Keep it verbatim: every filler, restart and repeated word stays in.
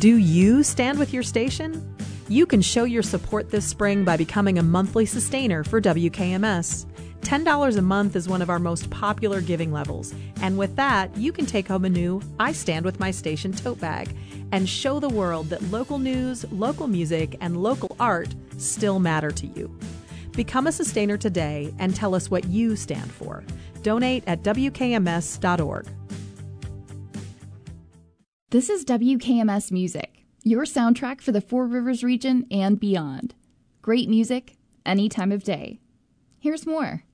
Do you stand with your station? You can show your support this spring by becoming a monthly sustainer for W K M S. ten dollars a month is one of our most popular giving levels, and with that, you can take home a new I Stand With My Station tote bag and show the world that local news, local music, and local art still matter to you. Become a sustainer today and tell us what you stand for. Donate at W K M S dot org. This is W K M S Music, your soundtrack for the Four Rivers region and beyond. Great music, any time of day. Here's more.